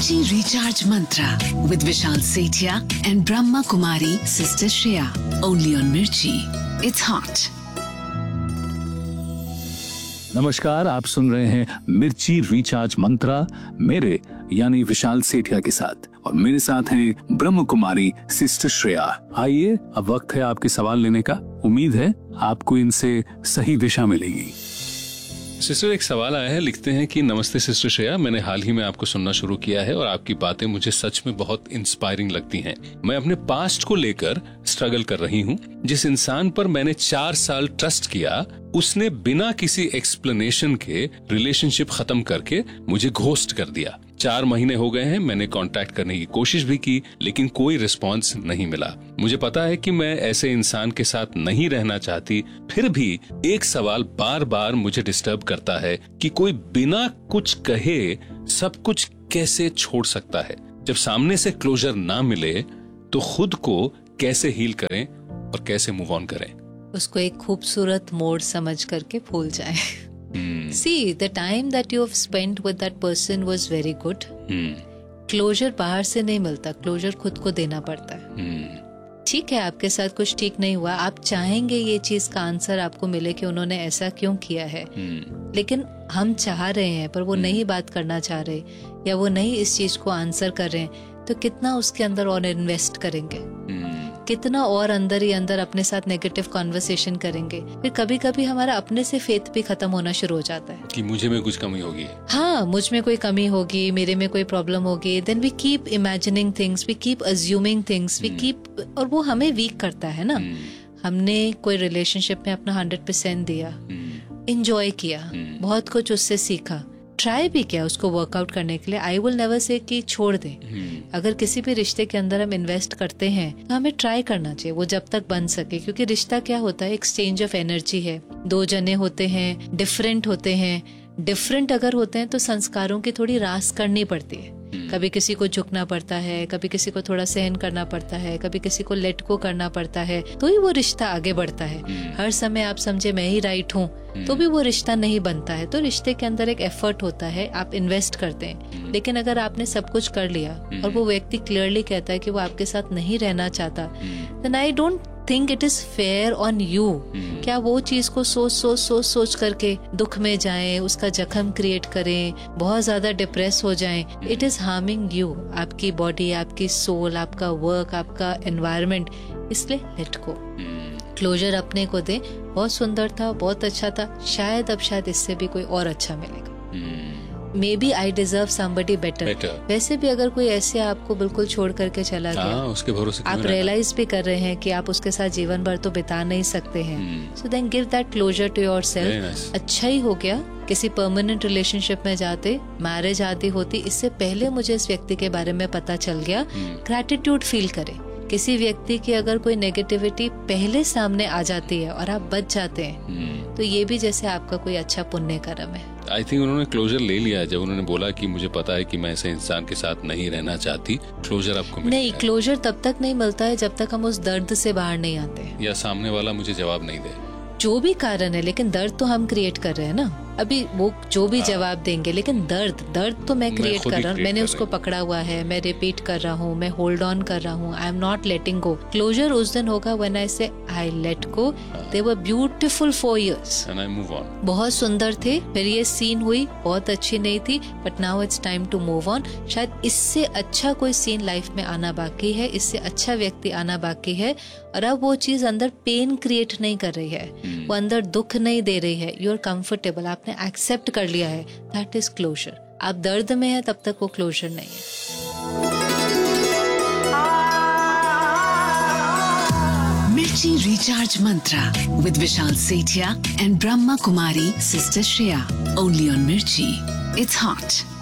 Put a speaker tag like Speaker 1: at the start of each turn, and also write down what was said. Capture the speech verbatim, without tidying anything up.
Speaker 1: Mirchi Recharge Mantra with Vishal Sethia and Brahma Kumari Sister Shreya. Only on Mirchi. It's hot.
Speaker 2: नमस्कार, आप सुन रहे हैं मिर्ची recharge मंत्रा मेरे यानी विशाल सेठिया के साथ, और मेरे साथ हैं ब्रह्म कुमारी सिस्टर श्रेया। आइए, अब वक्त है आपके सवाल लेने का। उम्मीद है आपको इनसे सही दिशा मिलेगी।
Speaker 3: सिस्टर, एक सवाल आया है, लिखते हैं कि नमस्ते सिस्टर श्रेया, मैंने हाल ही में आपको सुनना शुरू किया है और आपकी बातें मुझे सच में बहुत इंस्पायरिंग लगती हैं। मैं अपने पास्ट को लेकर स्ट्रगल कर रही हूँ। जिस इंसान पर मैंने चार साल ट्रस्ट किया, उसने बिना किसी एक्सप्लेनेशन के रिलेशनशिप खत्म करके मुझे घोस्ट कर दिया। चार महीने हो गए हैं, मैंने कांटेक्ट करने की कोशिश भी की, लेकिन कोई रिस्पांस नहीं मिला। मुझे पता है कि मैं ऐसे इंसान के साथ नहीं रहना चाहती, फिर भी एक सवाल बार बार मुझे डिस्टर्ब करता है कि कोई बिना कुछ कहे सब कुछ कैसे छोड़ सकता है। जब सामने से क्लोजर ना मिले तो खुद को कैसे हील करें और कैसे मूव ऑन करें।
Speaker 4: उसको एक खूबसूरत मोड़ समझ करके भूल जाए। See, the time that you have spent with that person was very good. Closure hmm. बाहर से नहीं मिलता, क्लोजर खुद को देना पड़ता है। hmm. ठीक है, आपके साथ कुछ ठीक नहीं हुआ, आप चाहेंगे ये चीज का आंसर आपको मिले कि उन्होंने ऐसा क्यों किया है, hmm. लेकिन हम चाह रहे हैं पर वो hmm. नहीं बात करना चाह रहे या वो नहीं इस चीज को आंसर कर रहे हैं, तो कितना उसके अंदर और इन्वेस्ट करेंगे, hmm. कितना और अंदर ही अंदर अपने साथ नेगेटिव कॉन्वर्सेशन करेंगे। फिर कभी कभी हमारा अपने से फेथ भी खत्म होना शुरू हो जाता है
Speaker 3: कि मुझे में कुछ कमी होगी। हाँ,
Speaker 4: मुझ में कोई कमी होगी, मेरे में कोई प्रॉब्लम होगी। Then we keep imagining things, we keep assuming things, we keep, और वो हमें वीक करता है ना। hmm. हमने कोई रिलेशनशिप में अपना हंड्रेड परसेंट दिया, एंजॉय hmm. किया, hmm. बहुत कुछ उससे सीखा, ट्राई भी किया उसको वर्कआउट करने के लिए। आई विल नेवर से कि छोड़ दे। hmm. अगर किसी भी रिश्ते के अंदर हम इन्वेस्ट करते हैं तो हमें ट्राई करना चाहिए वो जब तक बन सके, क्योंकि रिश्ता क्या होता है, एक्सचेंज ऑफ एनर्जी है। दो जने होते हैं, डिफरेंट होते हैं, डिफरेंट अगर होते हैं तो संस्कारों की थोड़ी रास करनी पड़ती है। hmm. कभी किसी को झुकना पड़ता है, कभी किसी को थोड़ा सहन करना पड़ता है, कभी किसी को लेट को करना पड़ता है, तो ही वो रिश्ता आगे बढ़ता है। hmm. हर समय आप समझे मैं ही राइट हूँ hmm. तो भी वो रिश्ता नहीं बनता है। तो रिश्ते के अंदर एक एफर्ट होता है, आप इन्वेस्ट करते हैं। hmm. लेकिन अगर आपने सब कुछ कर लिया hmm. और वो व्यक्ति क्लियरली कहता है कि वो आपके साथ नहीं रहना चाहता, then I don't think it is fair on you. क्या वो चीज को सोच सोच सोच सोच करके दुख में जाएं, उसका जख्म क्रिएट करें, बहुत ज्यादा डिप्रेस हो जाएं? इट इज हार्मिंग यू, आपकी बॉडी, आपकी सोल, आपका वर्क, आपका एनवायरनमेंट। इसलिए लेट गो, क्लोजर अपने को दे। बहुत सुंदर था, बहुत अच्छा था, शायद अब शायद इससे भी कोई और अच्छा मिलेगा। May B I deserve somebody better. वैसे भी अगर कोई ऐसे आपको बिल्कुल छोड़ करके चला गया,
Speaker 3: उसके भरोसे
Speaker 4: आप रियलाइज भी कर रहे हैं कि आप उसके साथ जीवन भर तो बिता नहीं सकते हैं, so then give that closer to yourself. अच्छा ही हो गया किसी परमानेंट रिलेशनशिप में जाते, मैरिज आदि होती, इससे पहले मुझे इस व्यक्ति के बारे में पता चल गया। ग्रैटिट्यूड फील करें। किसी व्यक्ति की अगर कोई नेगेटिविटी पहले सामने आ जाती है और आप बच जाते हैं, तो ये भी जैसे आपका कोई अच्छा पुण्य कर्म है।
Speaker 3: आई थिंक उन्होंने क्लोजर ले लिया जब उन्होंने बोला कि मुझे पता है कि मैं ऐसे इंसान के साथ नहीं रहना चाहती। क्लोजर आपको मिल
Speaker 4: नहीं, क्लोजर तब तक नहीं मिलता है जब तक हम उस दर्द से बाहर नहीं आते,
Speaker 3: या सामने वाला मुझे जवाब नहीं दे।
Speaker 4: जो भी कारण है, लेकिन दर्द तो हम क्रिएट कर रहे हैं ना। अभी वो जो भी जवाब देंगे, लेकिन दर्द दर्द तो मैं क्रिएट कर रहा हूँ, मैंने उसको पकड़ा हुआ है, मैं रिपीट कर रहा हूँ, मैं होल्ड ऑन कर रहा हूँ, I am not letting go. Closure उस दिन होगा व्हेन आई से I let go. They were beautiful four years
Speaker 3: and I move on.
Speaker 4: बहुत सुंदर थे, फिर ये सीन हुई, बहुत अच्छी नहीं थी, but now it's time to move on. शायद इससे अच्छा कोई सीन लाइफ में आना बाकी है, इससे अच्छा व्यक्ति आना बाकी है, और अब वो चीज अंदर पेन क्रिएट नहीं कर रही है, hmm. वो अंदर दुख नहीं दे रही है। यू आर कंफर्टेबल, आपने एक्सेप्ट कर लिया है, दैट इज क्लोजर। आप दर्द में है तब तक वो क्लोजर नहीं है।
Speaker 1: मिर्ची recharge Mantra with Vishal Sethia and Brahma Kumari sister Shreya. Only on मिर्ची। It's hot.